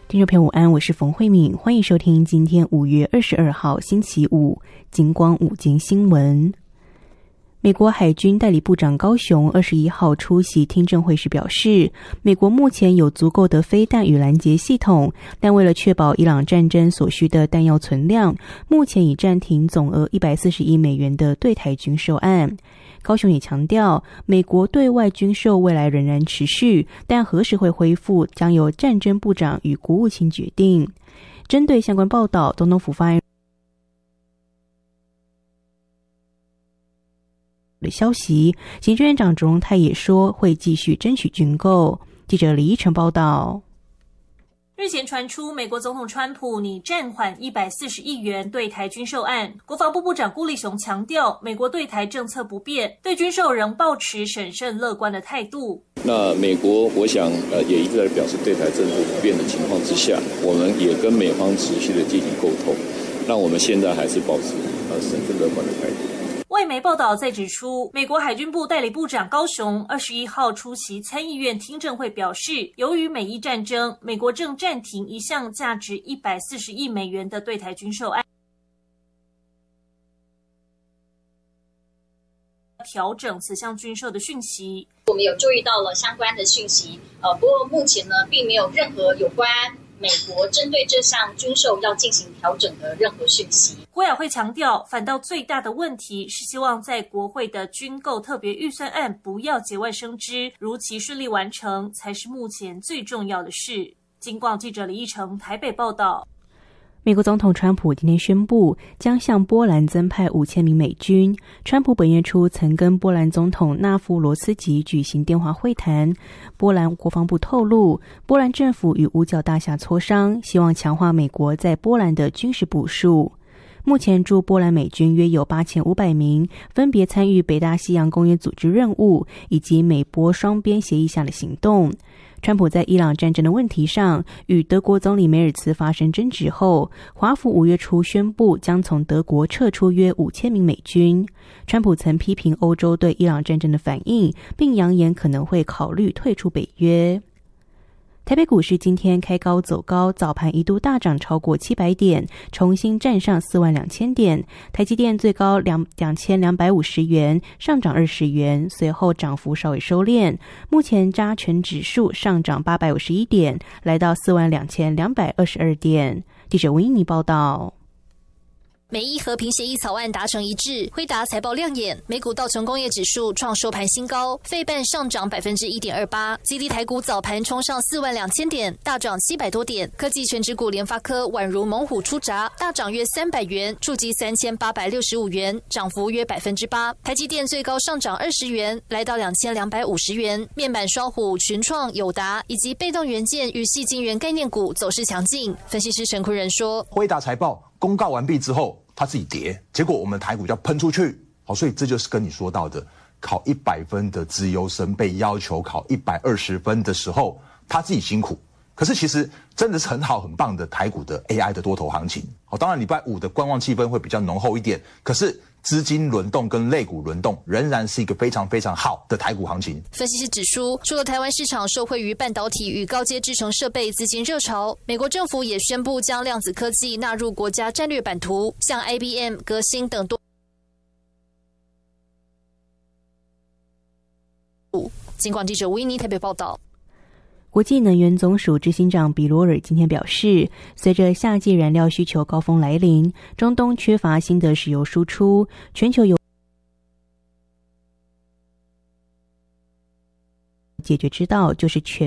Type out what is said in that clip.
听众朋友午安，我是冯慧敏，欢迎收听今天5月22号星期五金光午间新闻。美国海军代理部长高雄21号出席听证会时表示，美国目前有足够的飞弹与拦截系统，但为了确保伊朗战争所需的弹药存量，目前已暂停总额140亿美元的对台军售案。高雄也强调，美国对外军售未来仍然持续，但何时会恢复将由战争部长与国务卿决定。针对相关报道，总统府发言的消息，行政院长卓荣泰也说会继续争取军购。记者李依晨报道。 日前传出美国总统川普拟暂缓140亿元对台军售案，国防部部长顾立雄强调，美国对台政策不变，对军售仍抱持审慎乐观的态度。 那美国我想也一再表示对台政策不变的情况之下，我们也跟美方持续的进行沟通，那我们现在还是保持审慎乐观的态度。 外媒报道再指出，美国海军部代理部长高雄21号出席参议院听证会表示，由于美伊战争，美国正暂停一项价值140亿美元的对台军售案，调整此项军售的讯息。 我们有注意到了相关的讯息，不过目前呢，并没有任何有关美国针对这项军售要进行调整的任何讯息。 国雅会强调，反倒最大的问题是希望在国会的军购特别预算案不要节外生枝，如期顺利完成才是目前最重要的事。金广记者李义成台北报道。 美国总统川普今天宣布将向波兰增派5000名美军。川普本月初曾跟波兰总统纳夫罗斯基举行电话会谈。波兰国防部透露，波兰政府与五角大厦磋商，希望强化美国在波兰的军事部署。目前驻波兰美军约有8500名，分别参与北大西洋公约组织任务以及美波双边协议下的行动。川普在伊朗战争的问题上与德国总理梅尔茨发生争执后，华府5月初宣布将从德国撤出约5000名美军。川普曾批评欧洲对伊朗战争的反应，并扬言可能会考虑退出北约。台北股市今天开高走高，早盘一度大涨超过700点，重新站上42000点。台积电最高2250元，上涨20元，随后涨幅稍微收敛。目前加权指数上涨851点，来到42222点。记者文英妮报道。 美伊和平协议草案达成一致，辉达财报亮眼，美股道琼工业指数创收盘新高，费半上涨 1.28%， 激励台股早盘冲上42000点，大涨700多点。科技全指股联发科宛如猛虎出闸，大涨约300元，触及3865元，涨幅约 8%。 台积电最高上涨20元，来到2250元。面板双虎、群创、友达以及被动元件与矽晶圆概念股走势强劲。分析师陈坤仁说， 辉达财报公告完毕之后，它自己跌，结果我们台股就要喷出去，所以这就是跟你说到的，考100分的资优生被要求考120分的时候，他自己辛苦。可是其实真的是很好很棒的台股的 AI 的多头行情。当然礼拜五的观望气氛会比较浓厚一点，可是资金轮动跟类股轮动仍然是一个非常非常好的台股行情。 分析师指出，除了台湾市场受惠于半导体与高阶制程设备资金热潮，美国政府也宣布将量子科技纳入国家战略版图，像 IBM、革新等多。金广记者维尼台北报道。 国际能源总署执行长比罗尔今天表示，随着夏季燃料需求高峰来临，中东缺乏新的石油输出，全球有解决之道就是全